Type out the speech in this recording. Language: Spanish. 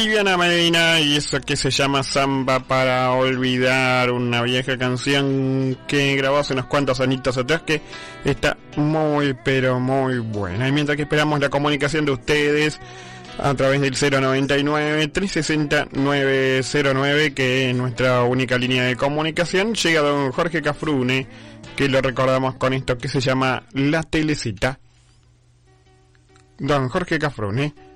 Viviana Medina y eso que se llama Samba para olvidar, una vieja canción que grabó hace unos cuantos añitos atrás que está muy pero muy buena. Y mientras que esperamos la comunicación de ustedes a través del 099-360-909, que es nuestra única línea de comunicación, llega don Jorge Cafrune, que lo recordamos con esto que se llama La Telecita. Don Jorge Cafrune.